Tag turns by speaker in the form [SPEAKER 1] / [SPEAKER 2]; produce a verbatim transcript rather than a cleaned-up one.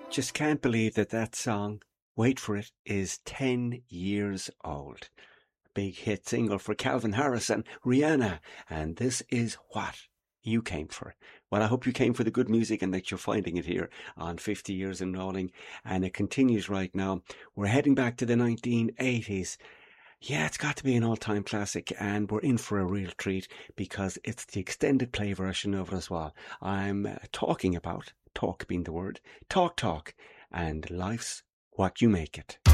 [SPEAKER 1] Just can't believe that that song, wait for it, is ten years old. Big hit single for Calvin Harris and Rihanna, and this is what you came for. Well, I hope you came for the good music and that you're finding it here on fifty Years and Rolling, and it continues right now. We're heading back to the nineteen eighties. Yeah, it's got to be an all-time classic, and we're in for a real treat because it's the extended play version of it as well. I'm uh, talking about, talk being the word, Talk Talk, and Life's What You Make It.